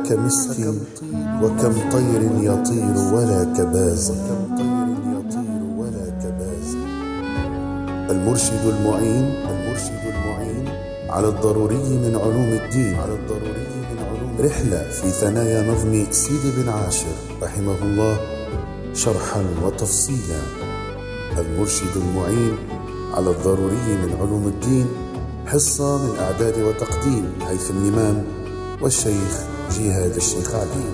كمسك وكم طير يطير ولا كباز. المرشد المعين على الضروري من علوم الدين، رحلة في ثنايا نظم سيدي بن عاشر رحمه الله شرحا وتفصيلا. المرشد المعين على الضروري من علوم الدين، حصة من إعداد وتقديم هيثم الإمام والشيخ جهاد الشيخ علي.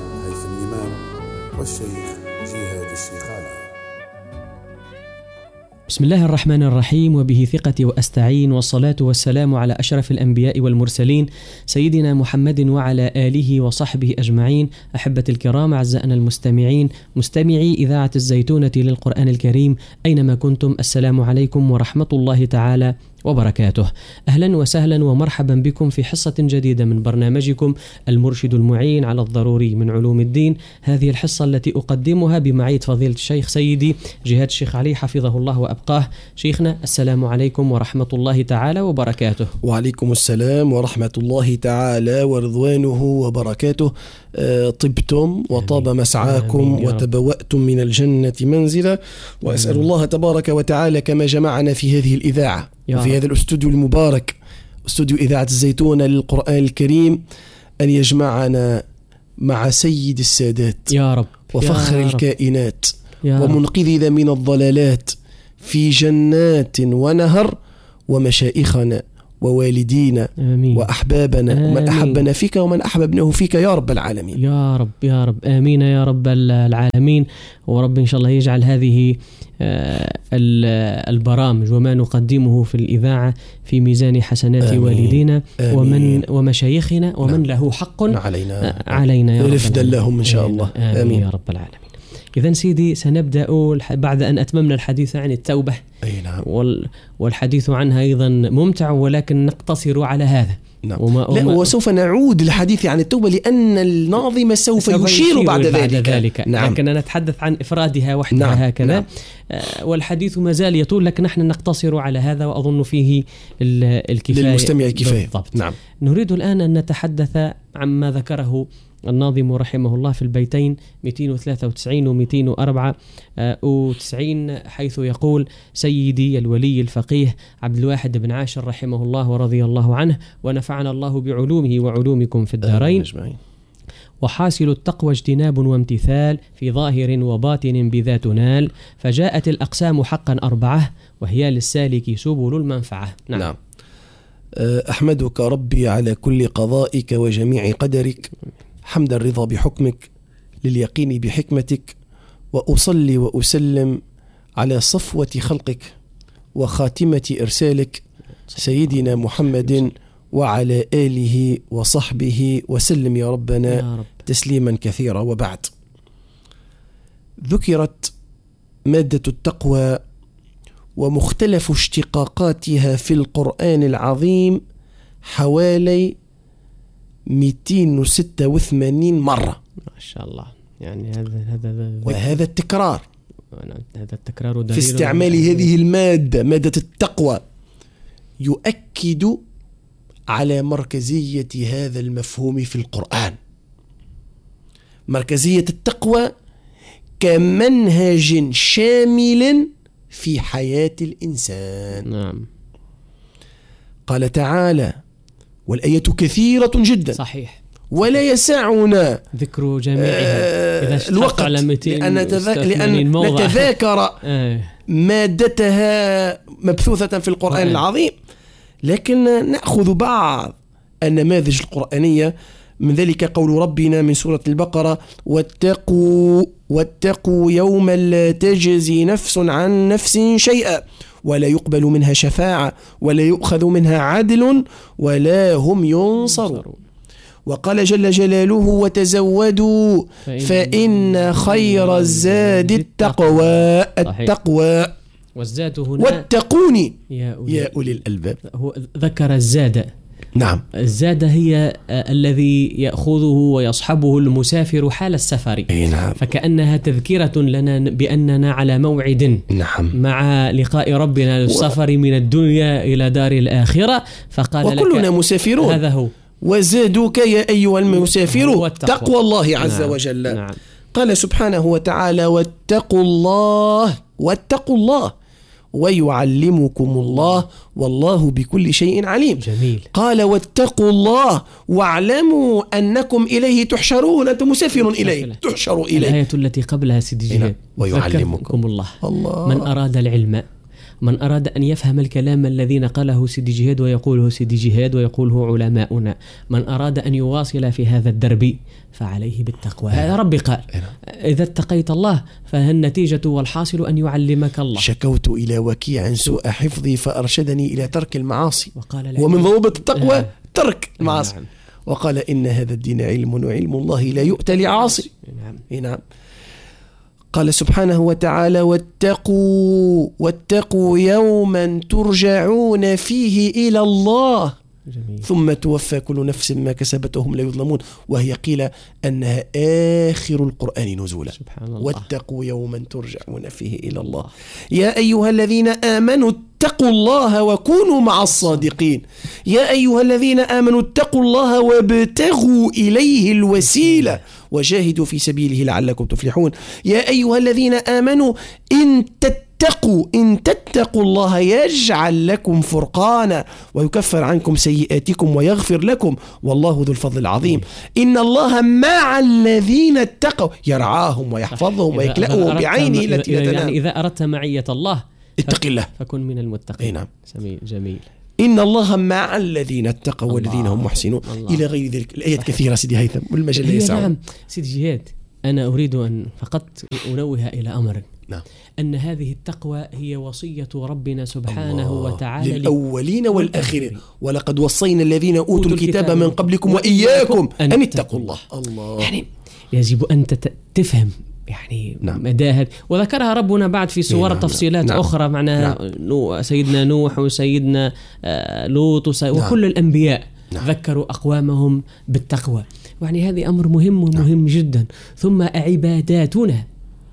بسم الله الرحمن الرحيم، وبه ثقتي وأستعين، والصلاة والسلام على أشرف الأنبياء والمرسلين سيدنا محمد وعلى آله وصحبه أجمعين. أحبة الكرام، أعزائنا المستمعين، مستمعي إذاعة الزيتونة للقرآن الكريم أينما كنتم، السلام عليكم ورحمة الله تعالى وبركاته. أهلا وسهلا ومرحبا بكم في حصة جديدة من برنامجكم المرشد المعين على الضروري من علوم الدين. هذه الحصة التي أقدمها بمعية فضيلة الشيخ سيدي جهاد الشيخ علي حفظه الله وأبقاه. شيخنا، السلام عليكم ورحمة الله تعالى وبركاته. وعليكم السلام ورحمة الله تعالى ورضوانه وبركاته. طبتم وطاب مسعاكم وتبوأتم من الجنة منزلا، وأسأل الله تبارك وتعالى كما جمعنا في هذه الإذاعة وفي هذا الاستوديو المبارك، استوديو إذاعة الزيتونة للقرآن الكريم، أن يجمعنا مع سيد السادات يا رب، وفخر الكائنات ومنقذنا من الضلالات في جنات ونهر، ومشائخنا ووالدينا وأحبابنا ومن أحبنا فيك ومن أحببناه فيك يا رب العالمين. يا رب يا رب، آمين يا رب العالمين. ورب إن شاء الله يجعل هذه البرامج وما نقدمه في الإذاعة في ميزان حسنات والدينا ومشايخنا ومن له حق علينا يا رب، رفدا لهم إن شاء الله. آمين يا رب العالمين. إذن سيدي، سنبدأ بعد أن أتممنا الحديث عن التوبة، والحديث عنها أيضا ممتع، ولكن نقتصر على هذا. وسوف نعود للحديث عن التوبة لأن الناظم سوف يشير بعد ذلك. لكننا نتحدث عن إفرادها وحدها هكذا. والحديث ما زال يطول، لكن نحن نقتصر على هذا، وأظن فيه الكفاية للمستمع كفاية. نريد الآن أن نتحدث عما ذكره الناظم رحمه الله في البيتين 293 و 294 حيث يقول: سيدي الولي الفقيه عبد الواحد بن عاشر رحمه الله ورضي الله عنه، ونفعنا الله بعلومه وعلومكم في الدارين. وحاصل التقوى اجتناب وامتثال في ظاهر وباطن بذا تنال، فجاءت الأقسام حقا أربعة وهي للسالك سبل المنفعة. نعم. أحمدك ربي على كل قضائك وجميع قدرك، حمد الرضا بحكمك لليقين بحكمتك، وأصلي وأسلم على صفوة خلقك وخاتمة إرسالك سيدنا محمد وعلى آله وصحبه وسلم يا ربنا تسليما كثيرا. وبعد، ذكرت مادة التقوى ومختلف اشتقاقاتها في القرآن العظيم حوالي 286 مرة. ما شاء الله. يعني وهذا التكرار دليل في استعمال هذه المادة، مادة التقوى، يؤكد على مركزية هذا المفهوم في القرآن، مركزية التقوى كمنهج شامل في حياة الإنسان. نعم. قال تعالى، والآية كثيرة جدا صحيح، ولا يسعنا ذكر جميعها الوقت لأن نتذاكر مادتها مبثوثة في القرآن العظيم، لكن نأخذ بعض النماذج القرآنية. من ذلك قول ربنا من سورة البقرة: واتقوا يوما لا تجزي نفس عن نفس شيئا ولا يقبل منها شفاعة ولا يؤخذ منها عدل ولا هم ينصرون. وقال جل جلاله: وتزودوا فإن خير الزاد التقوى والزاد هنا واتقوني يا أولي الألباب. هو ذكر الزاد. نعم. الزاد هي الذي يأخذه ويصحبه المسافر حال السفر. نعم. فكأنها تذكرة لنا بأننا على موعد. نعم. مع لقاء ربنا للسفر من الدنيا إلى دار الآخرة. فقال وكلنا مسافرون. هذا هو. وزادوك يا أيها المسافر تقوى الله عز وجل. نعم. قال سبحانه وتعالى واتقوا الله ويعلمكم الله والله بكل شيء عليم. جميل. قال واتقوا الله واعلموا أنكم إليه تحشرون. أنت مسافر إليه تحشر إليه. الآية التي قبلها سيدي جهاد ويعلمكم الله. من أراد العلم، من أراد أن يفهم الكلام الذي نقله سيدي جهاد ويقوله سيدي جهاد ويقوله علماؤنا، من أراد أن يواصل في هذا الدرب فعليه بالتقوى. هذا ربي قال إذا اتقيت الله فالنتيجة والحاصل أن يعلمك الله. شكوت إلى وكيع سوء حفظي فأرشدني إلى ترك المعاصي، ومن ضوابط التقوى ترك المعاصي. نعم. وقال إن هذا الدين علم وعلم الله لا يؤتى لعاصي. نعم. قال سبحانه وتعالى واتقوا يوما ترجعون فيه إلى الله. جميل. ثم توفى كل نفس ما كسبت وهم لا يظلمون، وهي قيل أنها آخر القرآن نزولا. واتقوا يوما ترجعون فيه إلى الله. يا أيها الذين آمنوا اتقوا الله وكونوا مع الصادقين. يا أيها الذين آمنوا اتقوا الله وابتغوا إليه الوسيلة وجاهدوا في سبيله لعلكم تفلحون. يا أيها الذين آمنوا إن تتقوا الله يجعل لكم فرقانا ويكفر عنكم سيئاتكم ويغفر لكم والله ذو الفضل العظيم. إن الله مع الذين اتقوا يرعاهم ويحفظهم ويكلأهم بعينه التي لا تنام. يعني إذا أردت معية الله اتق الله فكن من المتقين. نعم. جميل. إن الله مع الذين اتقوا والذين هم محسنون إلى غير ذلك. الآيات كثيرة سيدي هيثم والمجال لا يسع. نعم سيدي جهاد، أنا أريد أن فقط أنوه إلى أمر. نعم. أن هذه التقوى هي وصية ربنا سبحانه وتعالى للأولين والآخرين، ولقد وصينا الذين أوتوا الكتاب من قبلكم وإياكم أن اتقوا الله. يعني يجب أن تفهم يعني مداهد، وذكرها ربنا بعد في صور تفصيلات أخرى معناها سيدنا نوح وسيدنا لوط وكل الأنبياء ذكروا أقوامهم بالتقوى. يعني هذه أمر مهم جدا. ثم عباداتنا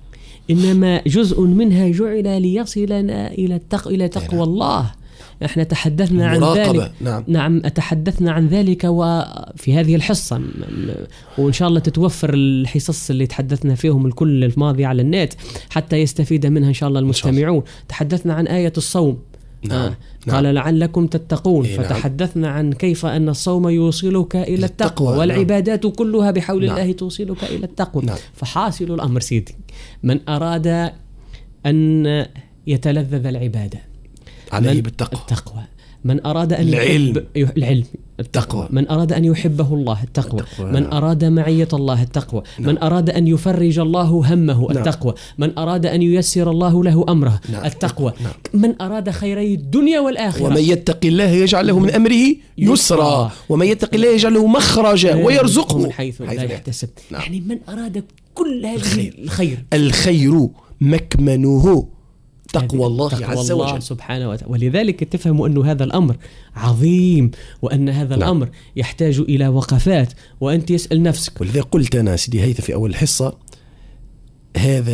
إنما جزء منها جعل ليصلنا إلى تقوى الله. احنا تحدثنا عن ذلك. نعم تحدثنا عن ذلك وفي هذه الحصة، وإن شاء الله تتوفر الحصص اللي تحدثنا فيهم الكل الماضي على النت حتى يستفيد منها إن شاء الله المستمعون. تحدثنا عن آية الصوم. قال لعلكم تتقون. فتحدثنا عن كيف أن الصوم يوصلك إلى التقوى والعبادات كلها بحول الله توصلك إلى التقوى. فحاصل الأمر سيدي، من أراد أن يتلذذ العبادة عليه بالتقوى. من أراد أن العلم التقوى. من أراد أن يحبه الله التقوى. من أراد معية الله التقوى. من أراد أن يفرج الله همه التقوى. من أراد أن ييسر الله له أمره التقوى. من أراد خيري الدنيا والآخرة. ومن يتق الله يجعل له من أمره يسرا ومن يتق الله يجعل له مخرجا ويرزقه من حيث لا يحتسب. يعني من أراد كل هذه الخير مكمنه تقوى الله عز وجل سبحانه وتعالى. ولذلك تفهموا أن هذا الأمر عظيم، وأن هذا الأمر يحتاج إلى وقفات، وأنت يسأل نفسك. ولذلك قلت أنا سيدي هيثم في أول الحصة هذا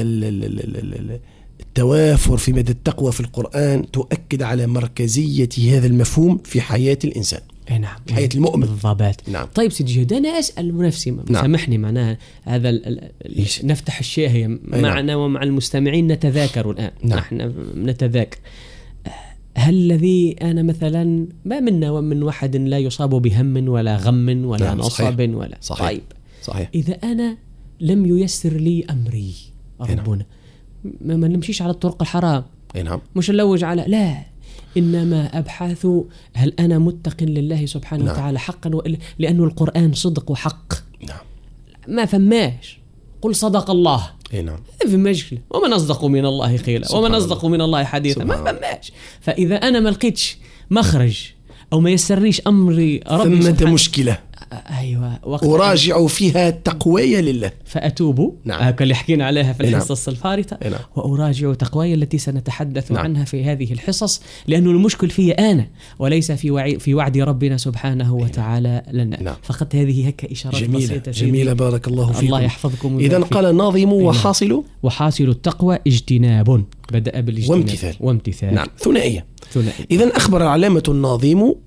التوافر في مدى التقوى في القرآن تؤكد على مركزية هذا المفهوم في حياة الإنسان. نعم. في حياة المؤمن بالضبط. نعم. طيب سيدي جهاد، أنا أسأل نفسي سامحني معناها هذا نفتح الشاهية معنا ومع المستمعين نتذاكر الآن. نحن نتذاكر هل الذي أنا مثلا ما منا ومن واحد لا يصاب بهم ولا غم ولا نصب ولا صحيح. طيب إذا أنا لم ييسر لي أمري ربنا ما نمشيش على الطرق الحرام. مش نلوج على لا، إنما أبحث هل أنا متق لله سبحانه وتعالى حقا، لأنه القرآن صدق وحق. ما فماش قل صدق الله. في مشكلة، ومن أصدق من الله قيلا ومن أصدق من الله حديثا. ما فماش. فإذا أنا ما لقيتش مخرج أو ما يسريش أمري ربي ثمة مشكلة. أيوة. أراجع فيها تقوية لله فأتوب. اللي حكينا عليها في الحصص الفارطة. وأراجع تقوية التي سنتحدث عنها في هذه الحصص، لأنه المشكل في أنا وليس في وعد ربنا سبحانه وتعالى لنا. فقط هذه هكا إشارات بسيطة جميلة بارك الله فيكم. الله يحفظكم. إذن قال الناظم وحاصل التقوى اجتناب. بدأ بالاجتناب وامتثال. نعم. ثنائية. إذن أخبر علامة الناظم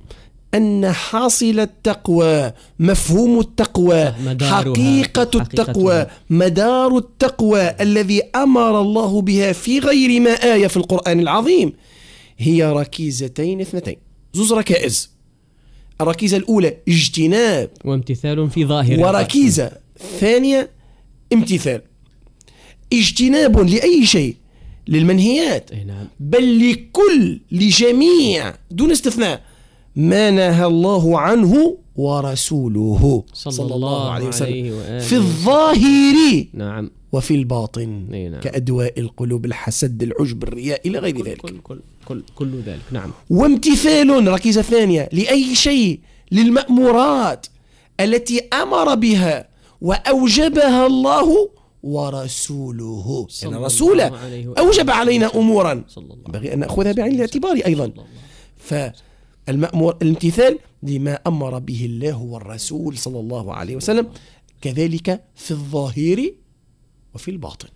أن حاصل التقوى، مفهوم التقوى، حقيقة التقوى، مدار التقوى الذي أمر الله بها في غير ما آية في القرآن العظيم هي ركيزتين اثنتين، زوز ركائز. الركيزة الأولى اجتناب وامتثال في ظاهر، وركيزة ثانية امتثال. اجتناب لأي شيء، للمنهيات، بل لجميع دون استثناء ما نهى الله عنه ورسوله صلى الله عليه وسلم في الظاهر نعم وفي الباطن، نعم. كأدواء القلوب، الحسد، العجب، الرياء إلى غير ذلك. كل ذلك. نعم. وامتثال ركيزة ثانية لأي شيء، للمأمورات التي أمر بها وأوجبها الله ورسوله، يعني الرسول أوجب علينا أمورا ينبغي أن نأخذها بعين الاعتبار أيضا. فالمأمور الامتثال لما أمر به الله والرسول صلى الله عليه وسلم، كذلك في الظاهر وفي الباطن.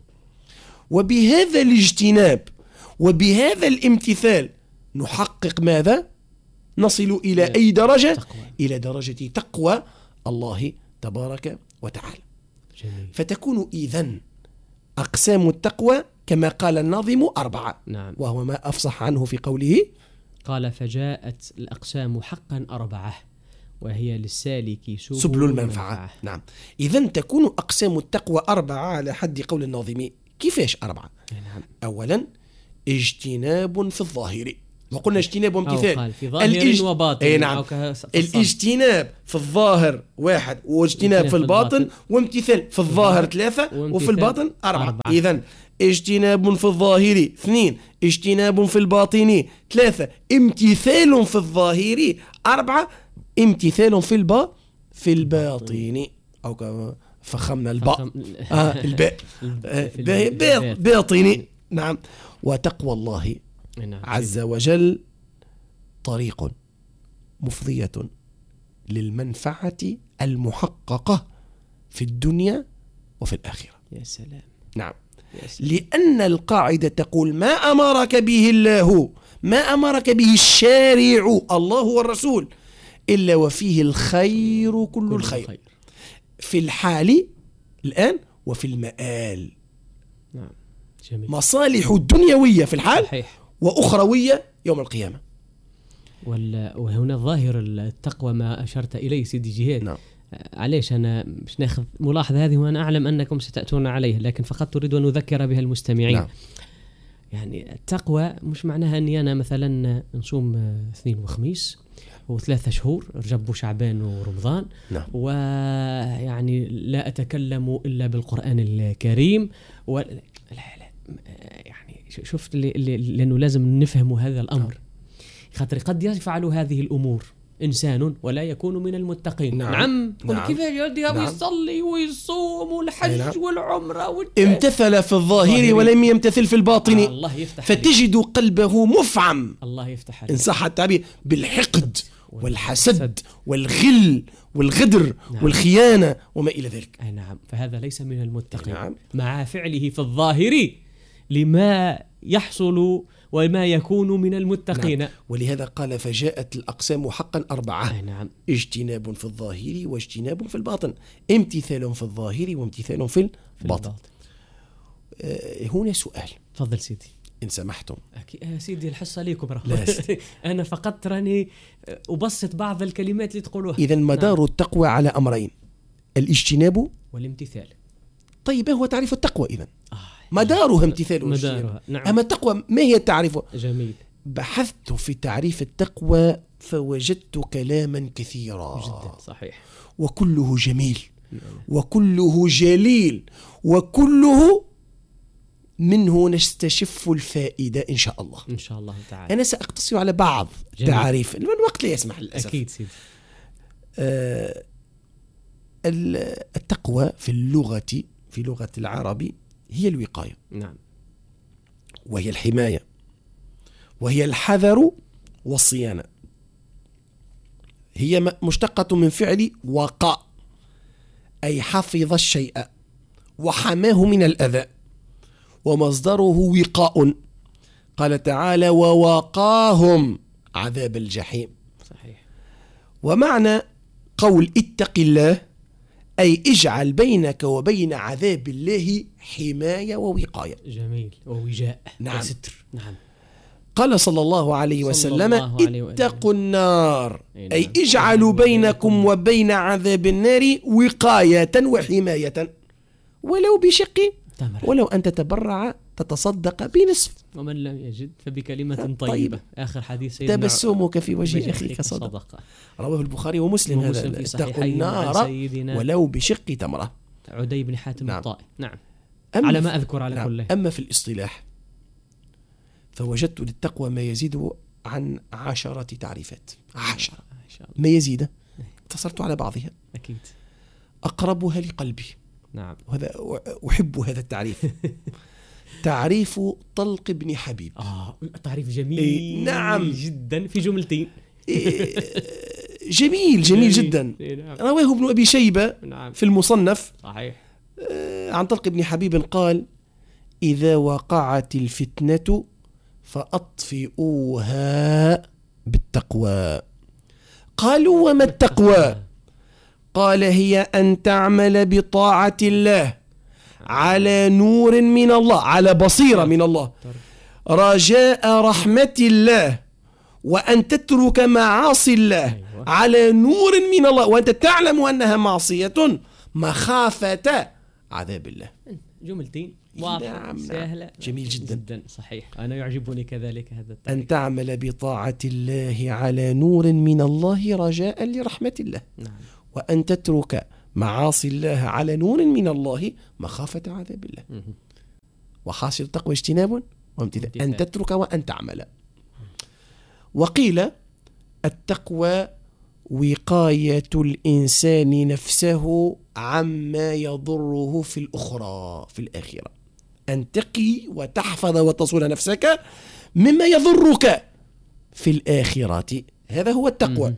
وبهذا الاجتناب وبهذا الامتثال نحقق ماذا؟ نصل إلى أي درجة؟ إلى درجة تقوى الله تبارك وتعالى. جميل. فتكون إذن أقسام التقوى كما قال الناظم 4. نعم. وهو ما أفصح عنه في قوله قال فجاءت الأقسام حقا 4 وهي للسالك سبل المنفعة. نعم. إذن تكون أقسام التقوى 4 على حد قول الناظم. كيفاش 4؟ نعم. أولا اجتناب في الظاهر، وقلنا اجتناب وامتثال في ظاهر وباطن. نعم. الاجتناب في الظاهر 1، واجتناب في الباطن، وامتثال في الظاهر 3، وفي الباطن 4. إذن اجتناب في الظاهر 2، اجتناب في الباطن 3، امتثال في الظاهر 4، امتثال في الباطن، أو كما فخمنا الباء الباء باطني. نعم. وتقوى الله عز وجل طريق مفضية للمنفعة المحققة في الدنيا وفي الآخرة. يا سلام. نعم. لأن القاعدة تقول ما أمرك به الله، ما أمرك به الشارع الله والرسول، إلا وفيه الخير كل الخير في الحال الآن وفي المآل. نعم. جميل. مصالح دنيوية في الحال، صحيح، وأخروية يوم القيامة. وهنا ظاهر التقوى ما أشرت إليه سيدي جهاد. نعم. عليش أنا مش ناخذ ملاحظة هذه وأنا أعلم أنكم ستأتون عليها، لكن فقط أريد أن أذكر بها المستمعين. نعم. يعني التقوى مش معناها أني أنا مثلا نصوم 2 وخميس و3 شهور رجب وشعبان ورمضان. نعم. ويعني لا أتكلم إلا بالقرآن الكريم لا يعني شفت لأنه لازم نفهم هذا الأمر. خاطر قد يفعل هذه الأمور إنسان ولا يكون من المتقين. نعم. كيف يدي يصلي ويصوم والحج والعمرة امتثل في الظاهر ولم يمتثل في الباطن. الله يفتح فتجد قلبه مفعم، الله يفتح إن صح التعبير، بالحقد والحسد والغل والغدر والخيانة وما إلى ذلك. نعم. فهذا ليس من المتقين. نعم. مع فعله في الظاهر لما يحصل وما يكون من المتقين. نعم. ولهذا قال فجاءت الأقسام حقا 4. نعم. اجتناب في الظاهر واجتناب في الباطن، امتثال في الظاهر وامتثال في الباطن. هنا سؤال. تفضل سيدي إن سمحتم. سيدي الحصة ليكم أنا فقط راني أبسط بعض الكلمات اللي تقولوها. إذن مدار نعم. التقوى على أمرين، الاجتناب والامتثال. طيب هو تعريف التقوى إذن؟ مدارها امتثال واجتناب. نعم. أما التقوى ما هي تعريفها؟ جميل. بحثت في تعريف التقوى فوجدت كلاما كثيرا جدا. صحيح. وكله جميل وكله جليل وكله منه نستشف الفائدة إن شاء الله. إن شاء الله تعالى. أنا سأقتصر على بعض تعريف، الوقت لا يسمح للأسف. أكيد سيدي. التقوى في لغة العرب هي الوقاية. نعم. وهي الحماية، وهي الحذر والصيانة. هي مشتقة من فعل وقاء، أي حفظ الشيء وحماه من الأذى، ومصدره وقاء. قال تعالى ووقاهم عذاب الجحيم. صحيح. ومعنى قول اتق الله أي اجعل بينك وبين عذاب الله حماية ووقاية. جميل. ووجاء. نعم. وستر. نعم. قال صلى الله عليه وسلم اتقوا النار أي اجعلوا بينكم وبين عذاب النار وقاية وحماية ولو بشق ولو أن تتبرع تتصدق بنصف ومن لم يجد فبكلمة طيبة. آخر حديث سيدنا تبسمك في وجه أخيك صدقة. رواه البخاري ومسلم هذا اتقوا النار ولو بشق تمرة. عدي بن حاتم الطائي. نعم. على ما أذكر على كله. أما في الاصطلاح فوجدت للتقوى ما يزيد عن 10 تعريفات. 10 ما يزيد. اتصرت على بعضها أكيد. أقربها لقلبي. نعم. وهذا أحب هذا التعريف. تعريف طلق بن حبيب. تعريف جميل. نعم جدا في جملتين. جميل جدا. نعم. رواه ابن أبي شيبة. نعم. في المصنف. صحيح. عن طلق بن حبيب قال إذا وقعت الفتنة فأطفئوها بالتقوى. قالوا وما التقوى؟ قال هي أن تعمل بطاعة الله على نور من الله، على بصيرة من الله، رجاء رحمة الله، وأن تترك معاصي الله على نور من الله وأنت تعلم أنها معصية مخافة عذاب الله. جملتين واضحة سهلة. جميل جدا. صحيح. أنا يعجبني كذلك هذا التعريف. أن تعمل بطاعة الله على نور من الله رجاء لرحمة الله. نعم. وأن تترك معاصي الله على نور من الله مخافة عذاب الله. وحاصل التقوى اجتناب وامتثال. أن تترك وأن تعمل. وقيل التقوى وقاية الإنسان نفسه عما يضره في الأخرى في الآخرة. أن تقي وتحفظ وتصون نفسك مما يضرك في الآخرة، هذا هو التقوى.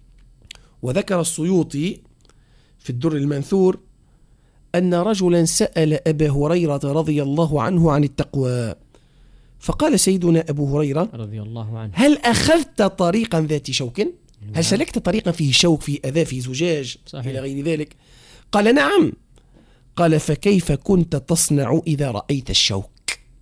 وذكر السيوطي في الدر المنثور أن رجلا سأل أبا هريرة رضي الله عنه عن التقوى، فقال سيدنا أبو هريرة رضي الله عنه هل أخذت طريقا ذات شوك؟ هل سلكت طريقا فيه شوك، فيه أذى، فيه زجاج إلى غير ذلك؟ قال نعم. قال فكيف كنت تصنع إذا رأيت الشوك؟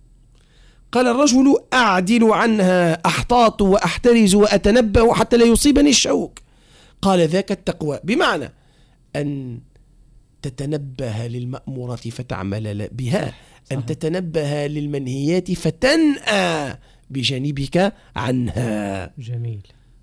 قال الرجل أعدل عنها، أحتاط وأحترز وأتنبه حتى لا يصيبني الشوك. قال ذاك التقوى، بمعنى أن تتنبه للمأمورة فتعمل بها، أن تتنبه للمنهيات فتنأى بجانبك عنها. جميل.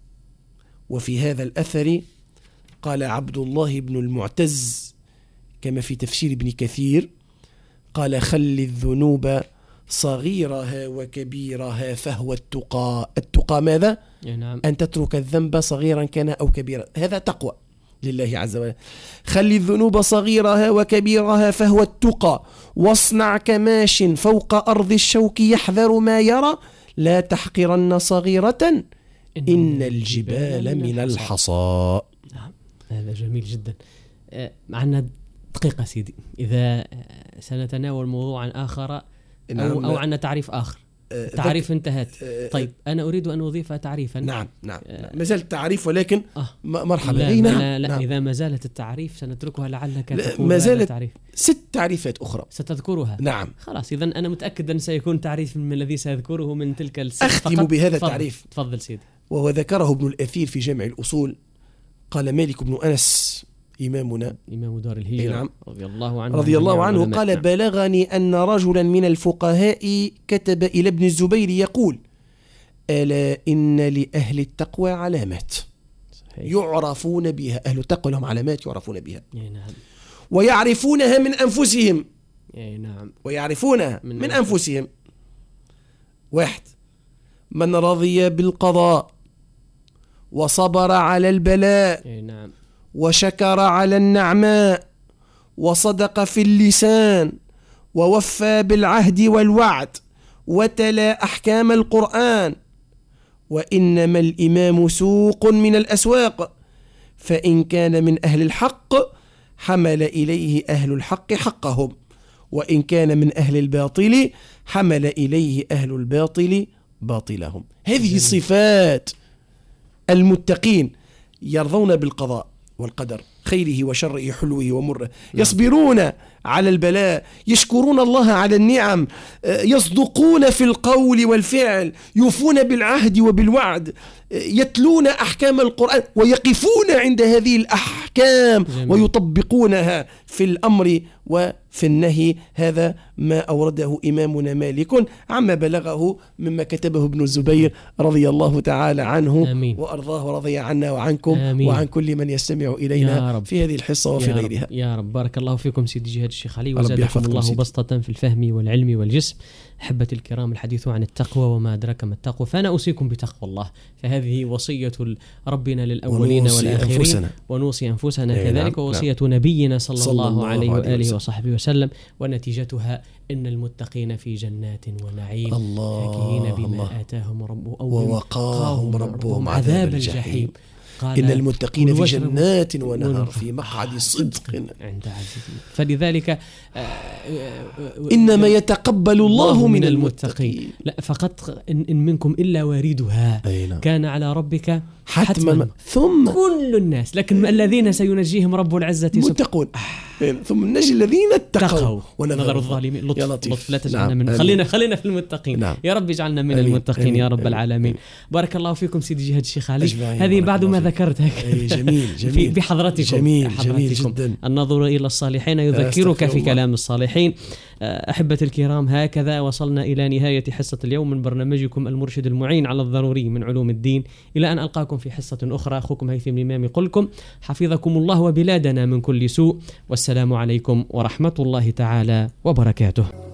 وفي هذا الأثر قال عبد الله بن المعتز كما في تفسير ابن كثير قال خل الذنوب صغيرها وكبيرها فهو التقى. التقى ماذا؟ نعم. أن تترك الذنب صغيرا كان أو كبيرا، هذا تقوى لله عز وجل. خل الذنوب صغيرها وكبيرها فهو التقى، واصنع كماش فوق أرض الشوك يحذر ما يرى، لا تحقرن صغيرة إن الجبال من الحصى. نعم. هذا جميل جدا. معنا دقيقة سيدي، إذا سنتناول موضوعا آخر أو عنا تعريف آخر. تعريف انتهت. طيب أنا أريد أن أضيف تعريفا. نعم. ما زال التعريف ولكن مرحبا. لا, نعم. إذا ما زالت التعريف سنتركها لعلك تقول ما زالت 6 تعريفات أخرى ستذكرها. نعم. خلاص إذن أنا متأكد أن سيكون تعريف من الذي سيذكره من تلك الست. أختم بهذا التعريف. تفضل سيدي. وهو ذكره ابن الأثير في جامع الأصول. قال مالك بن أنس إمامنا إمام دار الهجرة. نعم. رضي الله عنه قال نعم. بلغني أن رجلا من الفقهاء كتب إلى ابن الزبير يقول ألا إن لأهل التقوى علامات صحيح. يعرفون بها. أهل التقوى لهم علامات يعرفون بها. نعم. ويعرفونها من أنفسهم. نعم. ويعرفونها من أنفسهم. 1 من رضي بالقضاء وصبر على البلاء نعم. وشكر على النعماء وصدق في اللسان ووفى بالعهد والوعد وتلا أحكام القرآن. وإنما الإمام سوق من الأسواق، فإن كان من أهل الحق حمل إليه أهل الحق حقهم، وإن كان من أهل الباطل حمل إليه أهل الباطل باطلهم. هذه صفات المتقين، يرضون بالقضاء والقدر، خيره وشره، حلوه ومره، يصبرون على البلاء، يشكرون الله على النعم، يصدقون في القول والفعل، يوفون بالعهد وبالوعد، يتلون أحكام القرآن ويقفون عند هذه الأحكام ويطبقونها في الأمر وفي النهي. هذا ما أورده إمامنا مالك عما بلغه مما كتبه ابن الزبير رضي الله تعالى عنه آمين. وأرضاه ورضي عنا وعنكم آمين. وعن كل من يستمع إلينا في هذه الحصة وفي غيرها. يا رب بارك الله فيكم سيدي جهاد الشيخ علي، وزادكم الله بسطة في الفهم والعلم والجسم. أحبتي الكرام، الحديث عن التقوى وما أدراك ما التقوى، فأنا أوصيكم بتقوى الله، فهذه وصية ربنا للأولين والآخرين، ونوصي أنفسنا كذلك، ووصية نبينا صلى الله عليه وآله وصحبه وسلم، ونتيجتها إن المتقين في جنات ونعيم فاكهين بما آتاهم ربهم ووقاهم ربهم عذاب الجحيم. إن المتقين في جنات ونهر في مقعد صدق عند عزيز. فلذلك إنما يتقبل الله من المتقين. لا فقط إن منكم إلا واردها كان على ربك حتما ثم كل الناس، لكن الذين سينجيهم رب العزة متقون ثم نجي الذين اتقوا ونذر الظالمين. لطف لا تجعلنا من خلينا في المتقين. نعم. يا رب اجعلنا من المتقين يا رب العالمين. بارك الله فيكم سيدي جهاد الشيخ علي. هذه بعد ما ذكرتك جميل بحضرتكم جميل جدا. النظر إلى الصالحين يذكرك في كلام الصالحين. أحبتي الكرام، هكذا وصلنا إلى نهاية حصة اليوم من برنامجكم المرشد المعين على الضروري من علوم الدين. إلى أن ألقاكم في حصة أخرى، أخوكم هيثم الإمام يقول لكم حفظكم الله وبلادنا من كل سوء، والسلام عليكم ورحمة الله تعالى وبركاته.